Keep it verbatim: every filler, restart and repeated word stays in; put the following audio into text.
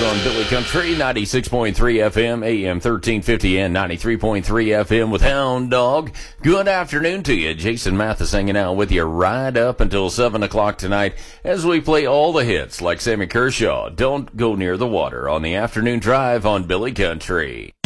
on Billy Country, ninety-six point three F M, A M thirteen fifty, and ninety-three point three F M with Hound Dog. Good afternoon to you. Jason Mathis hanging out with you right up until seven o'clock tonight as we play all the hits like Sammy Kershaw, Don't Go Near the Water, on the afternoon drive on Billy Country.